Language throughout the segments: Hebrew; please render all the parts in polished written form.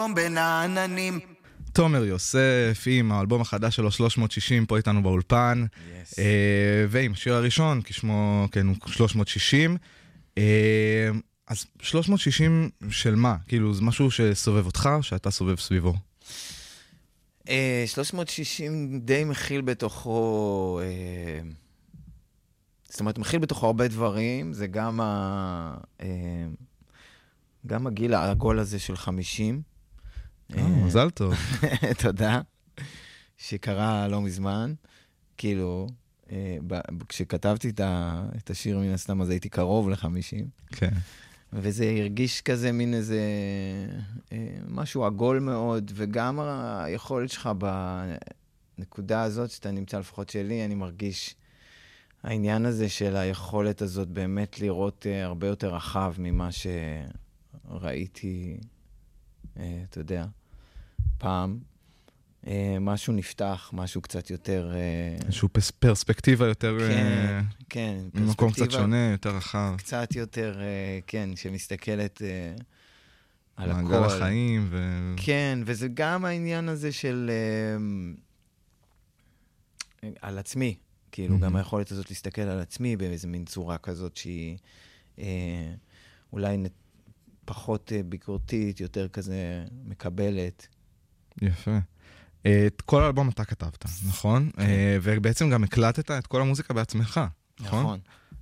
בין העננים. תומר יוסף עם האלבום החדש שלו 360 פה איתנו באולפן, ועם השיר הראשון כשמו כן הוא 360. אז 360 של מה? כאילו זה משהו שסובב אותך או שאתה סובב סביבו? 360 די מכיל בתוכו, זאת אומרת מכיל בתוכו הרבה דברים, זה גם הגיל העגול הזה של 50. מזל טוב. תודה. שקרה לא מזמן, כאילו, כשכתבתי את השיר מן הסתם, אז הייתי קרוב ל-50. כן. וזה הרגיש כזה מין איזה משהו עגול מאוד, וגם היכולת שלך בנקודה הזאת, שאתה נמצא לפחות שלי, אני מרגיש העניין הזה של היכולת הזאת באמת לראות הרבה יותר רחב ממה שראיתי, אתה יודע, פעם. משהו נפתח, משהו קצת יותר... איזשהו פרספקטיבה יותר... כן, ממקום קצת שונה, יותר רחב. קצת יותר, כן, שמסתכלת על הכל. מעגל החיים כן, וזה גם העניין הזה של... על עצמי, כאילו, גם היכולת הזאת להסתכל על עצמי באיזו מין צורה כזאת שהיא אולי פחות ביקורתית, יותר כזה מקבלת. יפה. את כל האלבום אתה כתבת, נכון? ובעצם גם הקלטת את כל המוזיקה בעצמך, נכון?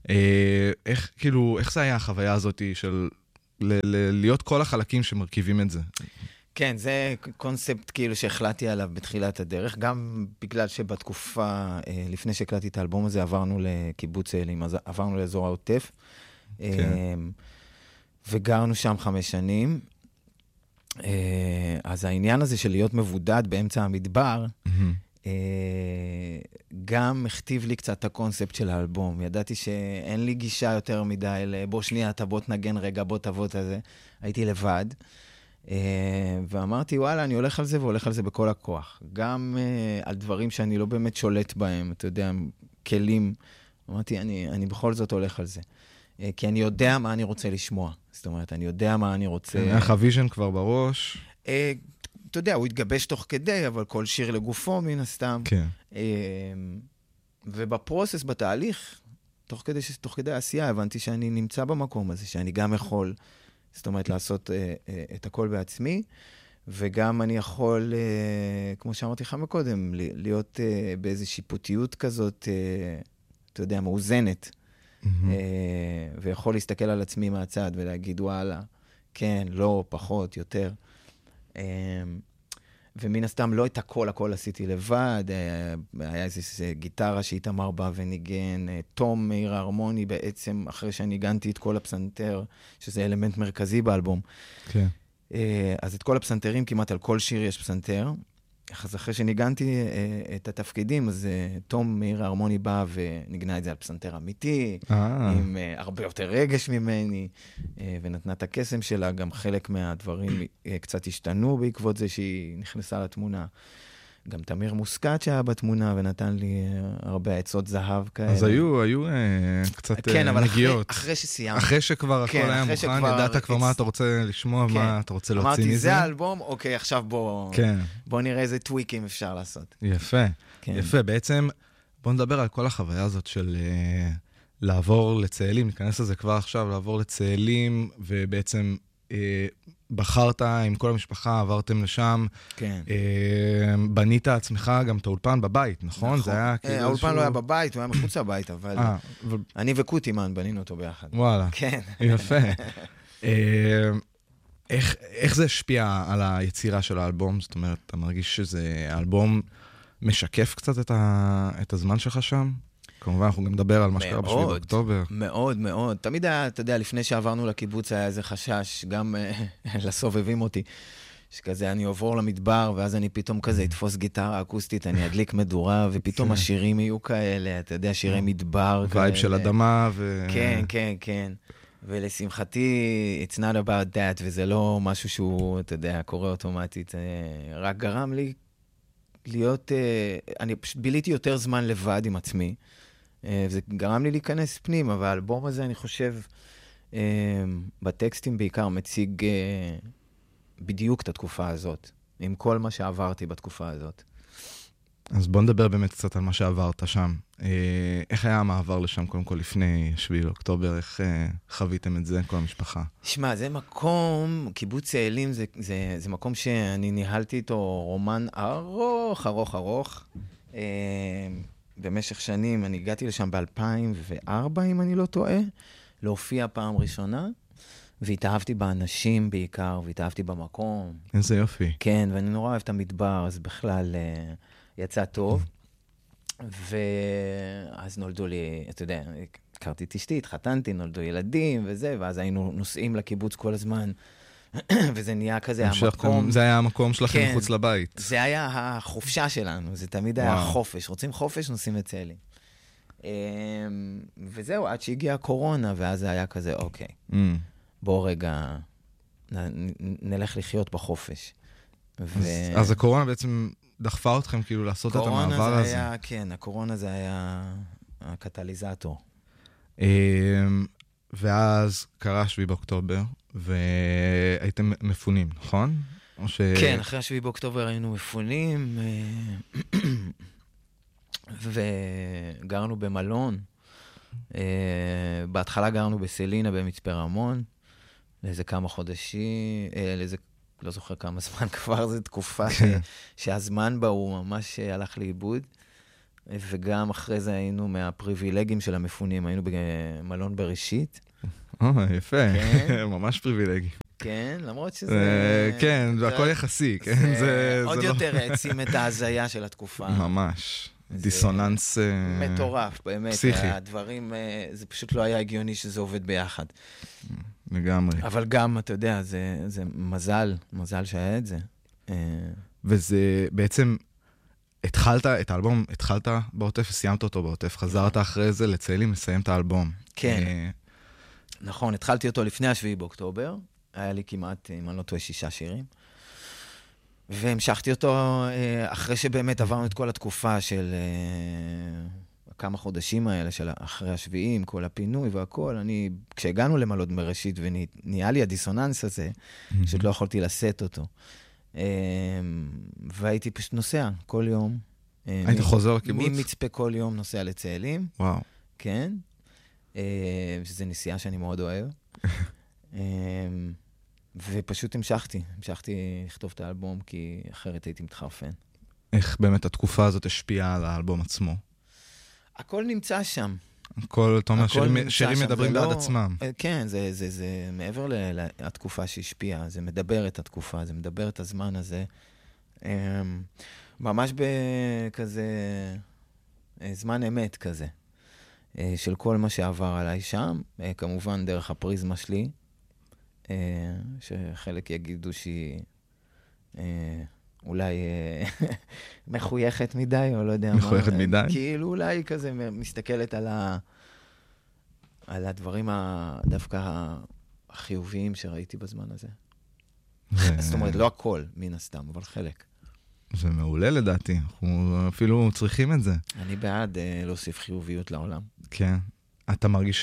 איך זה היה החוויה הזאת של להיות כל החלקים שמרכיבים את זה? כן, זה קונספט כאילו שהחלטתי עליו בתחילת הדרך, גם בגלל שבתקופה, לפני שהקלטתי את האלבום הזה, עברנו לקיבוץ אלים, אז עברנו לאזור העוטף, וגרנו שם 5 שנים, אז העניין הזה של להיות מבודד באמצע המדבר, גם הכתיב לי קצת את הקונספט של האלבום. ידעתי שאין לי גישה יותר מדי, בוא שנייה, בוא תנגן רגע, בוא תבוא את זה. הייתי לבד, ואמרתי, וואלה, אני הולך על זה והולך על זה בכל הכוח. גם על דברים שאני לא באמת שולט בהם, אתה יודע, כלים. אמרתי, אני בכל זאת הולך על זה. כי אני יודע מה אני רוצה לשמוע. זאת אומרת, אני יודע מה אני רוצה... איך הוויז'ן כבר בראש? אתה יודע, הוא התגבש תוך כדי, אבל כל שיר לגופו מן הסתם. כן. ובפרוסס, בתהליך, תוך כדי העשייה, הבנתי שאני נמצא במקום הזה, שאני גם יכול, זאת אומרת, לעשות את הכל בעצמי, וגם אני יכול, כמו שאמרתי לך מקודם, להיות באיזו שיפוטיות כזאת, אתה יודע, מאוזנת. ויכול להסתכל על עצמי מהצד ולהגיד, וואלה, כן, לא, פחות, יותר. ומן הסתם לא את הכל עשיתי לבד, היה איזו גיטרה שאיתמר בא וניגן, תום מאיר ההרמוני בעצם, אחרי שניגנתי את כל הפסנתר, שזה אלמנט מרכזי באלבום. כן. אז את כל הפסנתרים, כמעט על כל שיר יש פסנתר, אז אחרי שניגנתי את התפקידים, אז תום מאיר ההרמוני בא ונגנה את זה על פסנתר אמיתי, עם הרבה יותר רגש ממני, ונתנה את הקסם שלה, גם חלק מהדברים קצת השתנו בעקבות זה שהיא נכנסה לתמונה. גם תמיר מוסקת שהיה בתמונה, ונתן לי הרבה עצות זהב כאלה. אז היו קצת כן, אבל נגיעות. אחרי שסיימת. אחרי שכבר הכל היה מוכן, ידעת כבר מה אתה רוצה לשמוע, מה אתה רוצה להוציא מזה. אמרתי, זה האלבום, אוקיי, עכשיו בוא נראה איזה טוויקים אפשר לעשות. יפה, יפה. בעצם, בוא נדבר על כל החוויה הזאת של לעבור לצאלים, ניכנס לזה כבר עכשיו, לעבור לצאלים, ובעצם... בחרת עם כל המשפחה, עברתם לשם, כן. בנית עצמך גם את האולפן בבית, נכון? זה היה כאילו האולפן לא היה בבית, הוא היה מחוץ לבית, אבל אני וקוטימן בנינו אותו ביחד. וואלה. כן. יפה. איך זה השפיע על היצירה של האלבום? זאת אומרת, אתה מרגיש שזה האלבום משקף קצת את הזמן שלך שם? כמובן, אנחנו גם נדבר על מה שקרה ב7 באוקטובר. מאוד, מאוד. תמיד היה, אתה יודע, לפני שעברנו לקיבוץ היה איזה חשש, גם לסובבים אותי, שכזה אני עובר למדבר, ואז אני פתאום כזה אתפוס גיטרה אקוסטית, אני אדליק מדורה, ופתאום השירים יהיו כאלה, אתה יודע, שירי מדבר. וייב של אדמה. כן, כן, כן. ולשמחתי, it's not about that, וזה לא משהו שהוא, אתה יודע, קורה אוטומטית, רק גרם לי להיות, אני פשוט ביליתי יותר זמן לבד עם עצמי, וזה גרם לי להיכנס פנים, אבל האלבום הזה, אני חושב, בטקסטים בעיקר מציג בדיוק את התקופה הזאת, עם כל מה שעברתי בתקופה הזאת. אז בוא נדבר באמת קצת על מה שעברת שם. איך היה המעבר לשם, קודם כל לפני 7 לאוקטובר, איך חוויתם את זה, כל המשפחה? שמע, זה מקום, קיבוץ צאלים, זה מקום שאני ניהלתי איתו רומן ארוך, ארוך, ארוך. במשך שנים, אני הגעתי לשם ב-2004, אם אני לא טועה, להופיע פעם ראשונה, והתאהבתי באנשים בעיקר, והתאהבתי במקום. איזה יופי. כן, ואני נורא אוהב את המדבר, אז בכלל יצא טוב. ואז נולדו לי, אתה יודע, הכרתי את אשתי, התחתנתי, נולדו ילדים וזה, ואז היינו נוסעים לקיבוץ כל הזמן, וזה נהיה כזה המקום. זה היה המקום שלכם מחוץ לבית. זה היה החופשה שלנו, זה תמיד היה חופש. רוצים חופש, נוסעים לצאלים. וזהו, עד שהגיעה הקורונה, ואז זה היה כזה, אוקיי, בוא רגע, נלך לחיות בחופש. אז הקורונה בעצם דחפה אתכם כאילו לעשות את המעבר הזה. כן, הקורונה זה היה הקטליזטור. ואז קרה 7 באוקטובר, והייתם מפונים, נכון? כן, אחרי 7 באוקטובר היינו מפונים, וגרנו במלון. בהתחלה גרנו בסלינה במצפה רמון, לאיזה כמה חודשים, לא זוכר כמה זמן כבר, זו תקופה שהזמן בה הוא ממש הלך לאיבוד, וגם אחרי זה היינו מהפריבילגים של המפונים, היינו במלון בראשית. יפה, ממש פריבילגי. כן, למרות שזה... כן, זה הכל יחסי, כן? זה עוד יותר העצים את ההזיה של התקופה. ממש, דיסוננס מטורף, באמת. פסיכי. הדברים, זה פשוט לא היה הגיוני שזה עובד ביחד. לגמרי. אבל גם, אתה יודע, זה מזל שהיה את זה. וזה בעצם, התחלת את האלבום, התחלת בעוטף, סיימת אותו בעוטף, חזרת אחרי זה לצאלים, לסיים את האלבום. כן. נכון, התחלתי אותו לפני 7 באוקטובר, היה לי כמעט, אם אני לא טועה, 6 שירים. והמשכתי אותו אחרי שבאמת עברנו את כל התקופה של כמה חודשים האלה, של אחרי 7, עם כל הפינוי והכל, כשהגענו למלון בראשית ונהיה לי הדיסוננס הזה, פשוט לא יכולתי לשאת אותו. והייתי פשוט נוסע כל יום. היית חוזר לקיבוץ? ממצפה כל יום נוסע לצאלים. וואו. כן. שזו נסיעה שאני מאוד אוהב. ופשוט המשכתי לכתוב את האלבום, כי אחרת הייתי מתחרפן. איך באמת התקופה הזאת השפיעה על האלבום עצמו? הכל נמצא שם. הכל, אתה אומר, שירים מדברים בעד עצמם. כן, זה מעבר לתקופה שהשפיעה, זה מדבר את התקופה, זה מדבר את הזמן הזה. ממש בכזה, זמן אמת כזה, של כל מה שעבר עליי שם, כמובן דרך הפריזמה שלי, שחלק יגידו שהיא אולי מחויכת מדי, או לא יודע מה. מחויכת מדי? כאילו אולי כזה מסתכלת על הדברים דווקא החיוביים שראיתי בזמן הזה. זאת אומרת, לא הכל, מן הסתם, אבל חלק. זה מעולה לדעתי, אנחנו אפילו צריכים את זה. אני בעד להוסיף חיוביות לעולם. כן. אתה מרגיש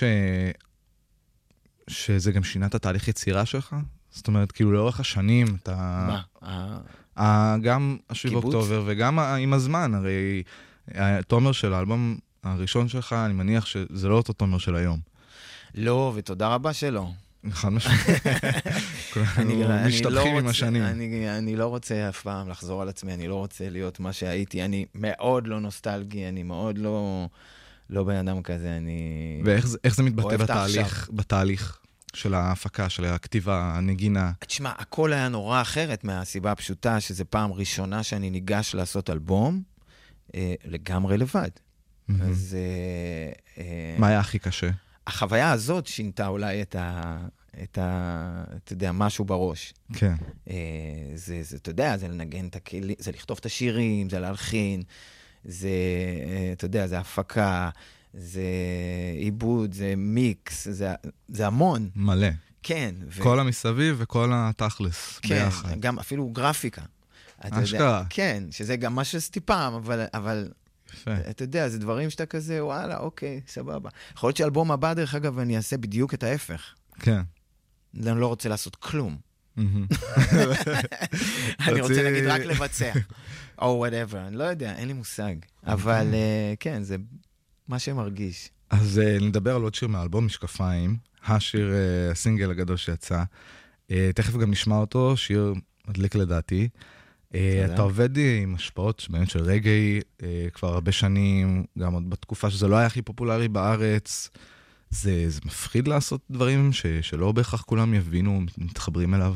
שזה גם שינה את התהליך יצירה שלך? זאת אומרת, כאילו לאורך השנים אתה... מה? גם 7 באוקטובר וגם עם הזמן, הרי תומר של האלבום הראשון שלך, אני מניח שזה לא אותו תומר של היום. לא, ותודה רבה שלא. אחד משהו. כולנו משתפכים עם השנים. אני לא רוצה אף פעם לחזור על עצמי, אני לא רוצה להיות מה שהייתי, אני מאוד לא נוסטלגי, אני מאוד לא בן אדם כזה, אני... ואיך זה מתבטא בתהליך של ההפקה, של הכתיבה, הנגינה? תשמע, הכל היה נורא אחרת מהסיבה הפשוטה, שזה פעם ראשונה שאני ניגש לעשות אלבום, לגמרי לבד. אז... מה היה הכי קשה? החוויה הזאת שינתה אולי אתה יודע, משהו בראש. כן. זה, אתה יודע, זה לנגן את הכלים, זה לכתוב את השירים, זה להלחין, זה, אתה יודע, זה הפקה, זה עיבוד, זה מיקס, זה המון. מלא. כן. כל המסביב וכל התכלס ביחד. כן, גם אפילו גרפיקה. אשכרה. כן, שזה גם משהו סטיפם, אבל אתה יודע, זה דברים שאתה כזה, וואלה, אוקיי, סבבה. יכול להיות שאלבום הבא, דרך אגב, אני אעשה בדיוק את ההפך. כן. אני לא רוצה לעשות כלום. אני רוצה להגיד רק לבצע. או whatever, אני לא יודע, אין לי מושג. אבל כן, זה מה שמרגיש. אז נדבר על עוד שיר מהאלבום, משקפיים, השיר, הסינגל הגדול שיצא. תכף גם נשמע אותו, שיר מדליק לדעתי. אתה עובד עם השפעות באמת של רגעי כבר הרבה שנים, גם עוד בתקופה שזה לא היה הכי פופולרי בארץ. זה מפחיד לעשות דברים שלא בהכרח כולם יבינו, מתחברים אליו?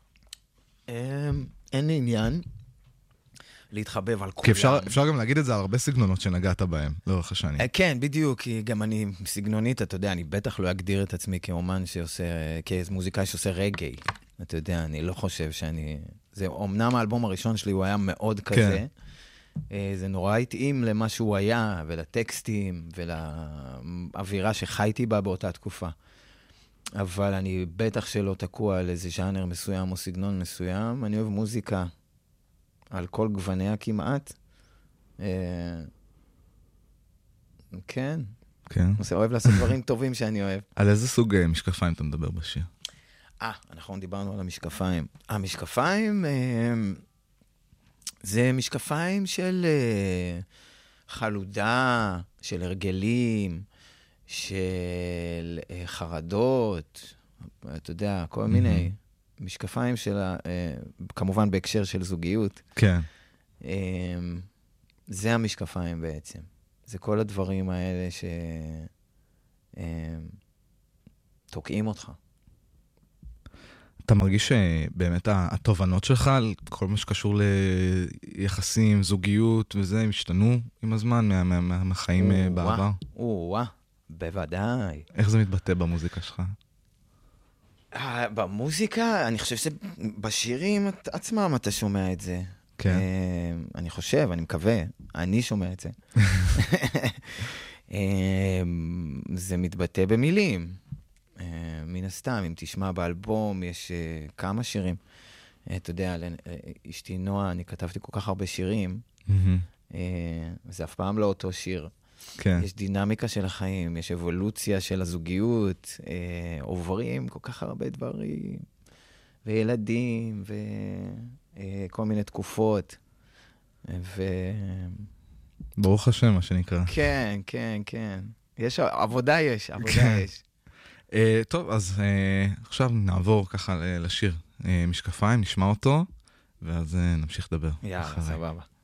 אין לי עניין להתחבב על כולם. כי אפשר גם להגיד את זה על הרבה סגנונות שנגעת בהם, לאורך השנים. כן, בדיוק, כי גם אני סגנונית, אתה יודע, אני בטח לא אגדיר את עצמי כאומן שעושה, כמוזיקאי שעושה רגעי. אתה יודע, אני לא חושב שאני... זה אומנם האלבום הראשון שלי הוא היה מאוד כזה. זה נורא התאים למה שהוא היה, ולטקסטים, ולאווירה שחייתי בה באותה תקופה. אבל אני בטח שלא תקוע על איזה ז'אנר מסוים או סגנון מסוים. אני אוהב מוזיקה על כל גווניה כמעט. כן. כן. אני אוהב לעשות דברים טובים שאני אוהב. על איזה סוג משקפיים אתה מדבר בשיר? נכון, דיברנו על המשקפיים. המשקפיים זה משקפיים של חלודה, של הרגלים, של חרדות, אתה יודע, כל מיני משקפיים של, כמובן בהקשר של זוגיות. כן. זה המשקפיים בעצם. זה כל הדברים האלה שתוקעים אותך. אתה מרגיש שבאמת התובנות שלך על כל מה שקשור ליחסים, זוגיות וזה, השתנו עם הזמן מהחיים בעבר? בוודאי. איך זה מתבטא במוזיקה שלך? במוזיקה, אני חושב שבשירים עצמם אתה שומע את זה. כן. אני חושב, אני מקווה, אני שומע את זה. זה מתבטא במילים. מן הסתם, אם תשמע באלבום, יש כמה שירים. אתה יודע, אשתי נועה, אני כתבתי כל כך הרבה שירים, זה אף פעם לא אותו שיר. כן. יש דינמיקה של החיים, יש אבולוציה של הזוגיות, עוברים כל כך הרבה דברים, וילדים, וכל מיני תקופות. ברוך השם, מה שנקרא. כן, כן, כן. עבודה יש. טוב, אז עכשיו נעבור ככה לשיר משקפיים, נשמע אותו, ואז נמשיך לדבר. יאללה, סבבה.